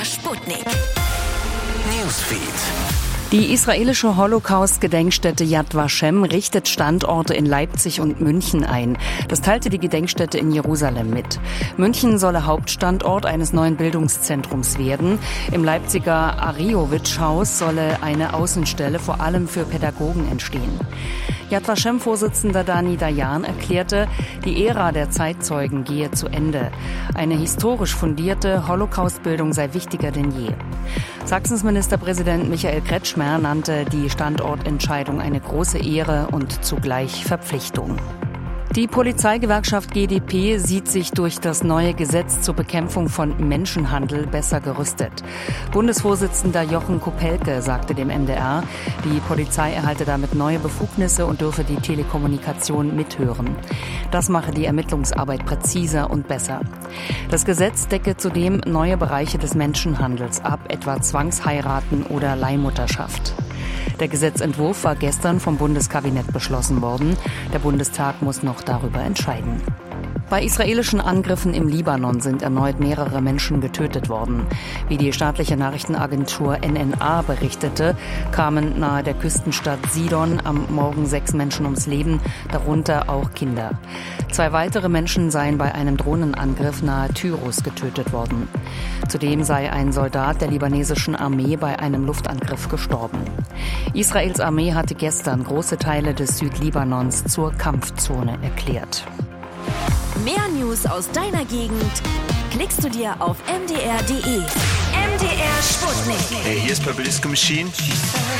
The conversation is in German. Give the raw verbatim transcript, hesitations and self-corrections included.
R Sputnik. Newsfeed. Die israelische Holocaust-Gedenkstätte Yad Vashem richtet Standorte in Leipzig und München ein. Das teilte die Gedenkstätte in Jerusalem mit. München solle Hauptstandort eines neuen Bildungszentrums werden. Im Leipziger Ariowitsch-Haus solle eine Außenstelle vor allem für Pädagogen entstehen. Yad Vashem-Vorsitzender Dani Dayan erklärte, die Ära der Zeitzeugen gehe zu Ende. Eine historisch fundierte Holocaust-Bildung sei wichtiger denn je. Sachsens Ministerpräsident Michael Kretschmer nannte die Standortentscheidung eine große Ehre und zugleich Verpflichtung. Die Polizeigewerkschaft G d P sieht sich durch das neue Gesetz zur Bekämpfung von Menschenhandel besser gerüstet. Bundesvorsitzender Jochen Kopelke sagte dem N D R, die Polizei erhalte damit neue Befugnisse und dürfe die Telekommunikation mithören. Das mache die Ermittlungsarbeit präziser und besser. Das Gesetz decke zudem neue Bereiche des Menschenhandels ab, etwa Zwangsheiraten oder Leihmutterschaft. Der Gesetzentwurf war gestern vom Bundeskabinett beschlossen worden. Der Bundestag muss noch darüber entscheiden. Bei israelischen Angriffen im Libanon sind erneut mehrere Menschen getötet worden. Wie die staatliche Nachrichtenagentur N N A berichtete, kamen nahe der Küstenstadt Sidon am Morgen sechs Menschen ums Leben, darunter auch Kinder. Zwei weitere Menschen seien bei einem Drohnenangriff nahe Tyrus getötet worden. Zudem sei ein Soldat der libanesischen Armee bei einem Luftangriff gestorben. Israels Armee hatte gestern große Teile des Südlibanons zur Kampfzone erklärt. Mehr News aus deiner Gegend klickst du dir auf m d r punkt d e. M D R Sputnik. Hey, hier ist Purple Disco Machine.